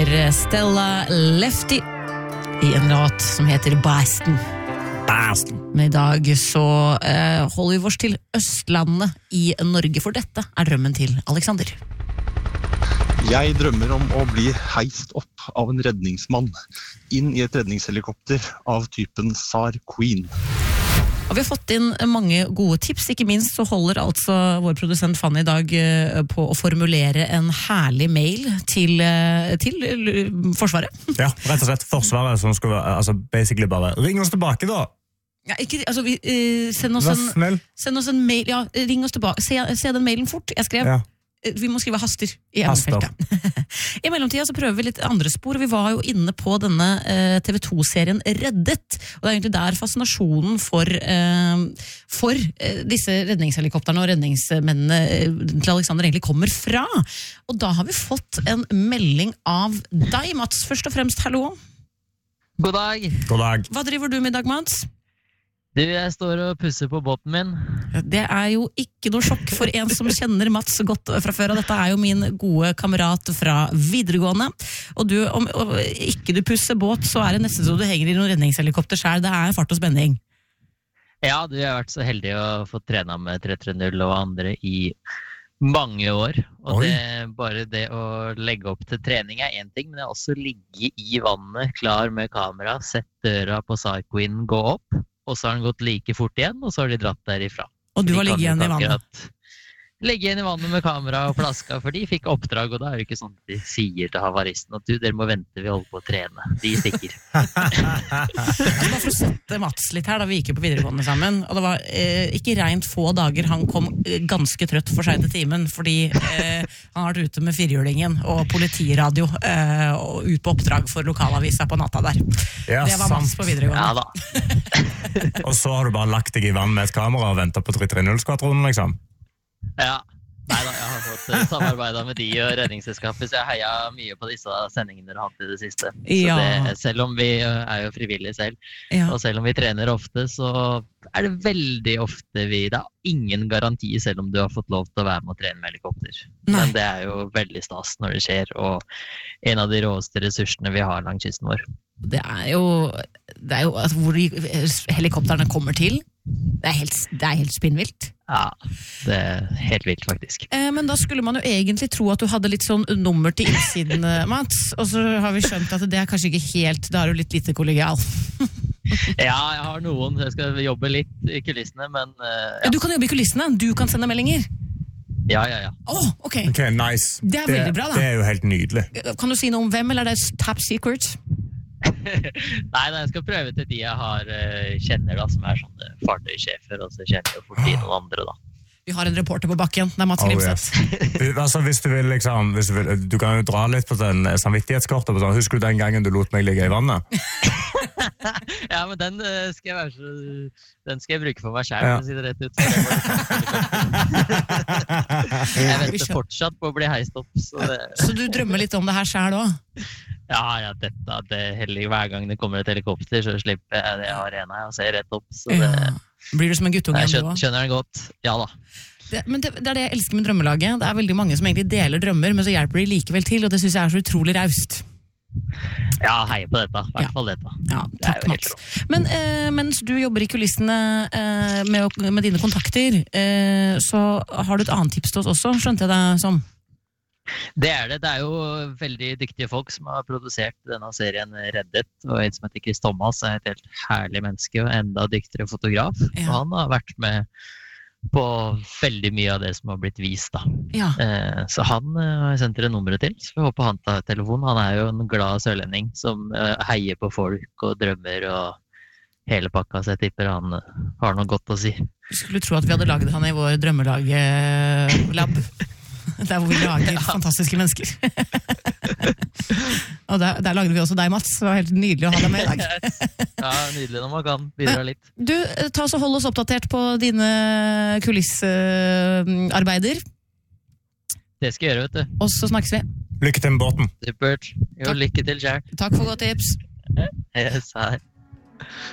Stella Lefty I en låt som heter Boston. Men I dag så holder vi oss til Østlandet I Norge, for dette drømmen til Alexander. Jeg drømmer om å bli heist opp av en redningsmann inn I et redningshelikopter av typen SAR Queen. Og vi har fått inn mange gode tips, ikke minst så holder altså vår produsent Fanny I dag på å formulere en herlig mail til Forsvaret. Ja, rett og slett Forsvaret som skulle basically bare ring oss tilbake da. Ja, ikke, altså send oss en mail, ja, ring oss tilbake, se den mailen fort, jeg skrev. Ja. Vi må skrive haster I emnefeltet. I mellomtida så prøver vi litt andre spor. Vi var jo inne på denne TV2-serien Reddet, og det egentlig der fascinasjonen for disse redningshelikopterne og redningsmennene til Alexander egentlig kommer fra. Og da har vi fått en melding av deg, Mats. Først og fremst, hallo. God dag. God dag. Hva driver du med I dag, Mats? Du, jeg står og pusser på båten min. Det jo ikke noe sjokk for en som kjenner Mats godt fra før, og dette jo min gode kamerat fra videregående. Og du, om ikke du pusser båt, så det nesten så du henger I noen redningshelikopter selv. Det fart og spenning. Ja, du har vært så heldig å få trene med 330 og andre I mange år. Og bare det å legge opp til trening en ting, men det også ligge I vannet, klar med kamera, sett døra på SAR Queen gå opp, og så har den gått like fort igjen, og så har de dratt derifra. Og du har ligget igjen I vannet? Ligge igjen I vannet med kamera og flaska, for de fikk oppdrag, og da det ikke sånn at de sier til havaristen at du, dere må vente, vi holder på å trene. De stikker. Bare for å sette Mats litt her, da vi gikk på videregående sammen, og det var ikke rent få dager han kom ganske trøtt for seg til timen, fordi han har vært ute med firehjulingen og politiradio og ut på oppdrag for lokalavisa på natta der. Ja, det var Mats på videregående. Ja da. Og så har du bare lagt deg I vann med et kamera og ventet på 330-skvadronen, liksom? Ja, neida, jeg har fått samarbeidet med de og redningsselskapet, så jeg heier mye på disse sendingene dere har hatt I det siste. Ja. Så selv om vi jo frivillige selv, og selv om vi trener ofte, så det veldig ofte det ingen garanti selv om du har fått lov til å være med å trene med helikopter. Nei. Men det jo veldig stas når det skjer, og en av de råeste ressursene vi har langs kysten vår. Det jo altså, hvor helikopterne kommer til, det helt spinnvilt. Ja, det helt vilt faktisk. Men da skulle man jo egentlig tro at du hadde litt sånn nummer til innsiden, Mats, og så har vi skjønt at det kanskje ikke helt, det jo litt lite kollegial. Ja, jeg har noen, jeg skal jobbe litt I kulissene, men... Ja. Du kan jobbe I kulissene, du kan sende meldinger. Ja. Ok, nice. Det veldig bra da. Det jo helt nydelig. Kan du si noe om hvem, eller det top secret? Nei, jeg skal prøve til de jeg har kjenner da, som sånne fartøysjefer, og så kjenner jeg fort I noen andre da. Vi har en reporter på bakken, det Mats Grimseth. Altså, hvis du vil, liksom, du kan jo dra litt på den samvittighetskortet, på sånn, husker du den gangen du lot meg ligge I vannet? Ja, men den skal jeg bruke for meg selv, for å si det rett ut. Jeg venter fortsatt på å bli heist opp. Så du drømmer litt om det her selv også? Ja, dette heldige hver gang det kommer et helikopter, så slipper jeg det arena og ser rett opp. Så blir du som en guttunge? Jeg skjønner den godt, ja da. Men det det jeg elsker med drømmelaget. Det veldig mange som egentlig deler drømmer, men så hjelper de likevel til, og det synes jeg så utrolig raust. Ja, hei på dette, I hvert fall dette. Ja, takk Mats. Men mens du jobber I kulissene med dine kontakter, så har du et annet tips til oss også, skjønte jeg det som? Det det jo veldig dyktige folk som har produsert denne serien Reddet, og en som heter Chris Thomas et helt herlig menneske og enda dyktigere fotograf, og han har vært med på veldig mye av det som har blitt vist da. Ja. Så han har sendt dere nummeret til, så vi håper han tar telefonen. Han jo en glad sørlending som heier på folk og drømmer og hele pakka, så jeg tipper han har noe godt å si. Du skulle tro at vi hadde laget han I vår drømmelag-lab. Der hvor vi lager fantastiske mennesker. Og der lagde vi også deg, Mats. Det var helt nydelig å ha deg med I dag. Ja, nydelig når man kan bidra litt. Du, ta oss og hold oss oppdatert på dine kulissarbeider. Det skal jeg gjøre, vet du. Og så snakkes vi. Lykke til med båten. Supert. Jo, lykke til, Kjær. Takk for godt tips. Yes, hei.